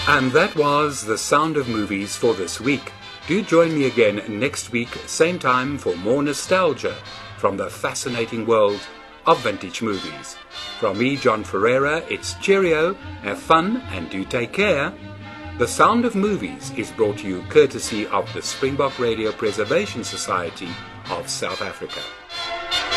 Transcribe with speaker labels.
Speaker 1: And that was The Sound of Movies for this week. Do join me again next week, same time, for more nostalgia from the fascinating world of vintage movies. From me, John Ferreira, it's cheerio, have fun, and do take care. The Sound of Movies is brought to you courtesy of the Springbok Radio Preservation Society of South Africa.